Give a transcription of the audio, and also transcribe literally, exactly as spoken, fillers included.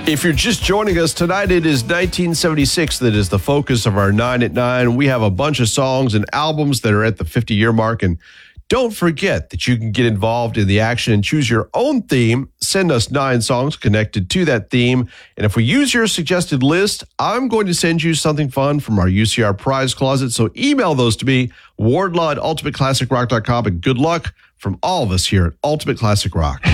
If you're just joining us tonight, it is nineteen seventy-six that is the focus of our nine at nine. We have a bunch of songs and albums that are at the fifty-year mark. And don't forget that you can get involved in the action and choose your own theme. Send us nine songs connected to that theme. And if we use your suggested list, I'm going to send you something fun from our U C R prize closet. So email those to me, wardlaw at ultimate classic rock dot com. And good luck from all of us here at Ultimate Classic Rock.